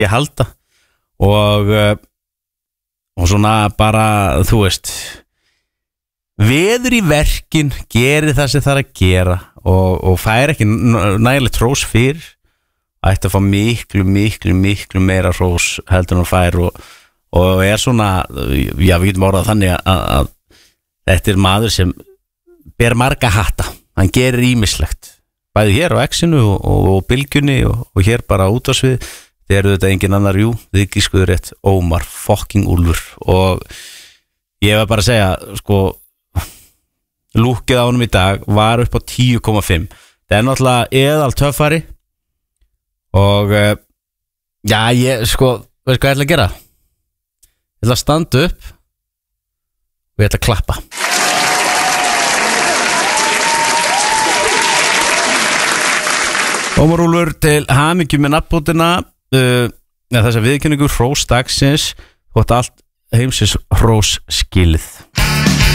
ég halda og svona bara, þú veist veður í verkin gerir það sem það er að gera og fær ekki nægilegt hrós fyrir ætti að fá miklu meira hrós heldur en hún fær og svona, já við getum orðað þannig að þetta maður sem ber marga hatta, hann gerir ýmislegt bæði hér á X-inu og Bylgjunni og hér bara út á svið þeir eru þetta engin annar, þið gískuðu rétt Ómar fucking Úlfur og ég var bara að segja, sko lúkið á honum í dag var upp á 10,5 það náttúrulega eðal töffari og já, ég, sko, veist hvað ég ætla að gera? Ég ætla að standa upp og ég ætla að klappa Ómar Úlfur til hamingju með nafnbótina þess að viðurkenningu hrós dagsins og allt heimsins hrós skilið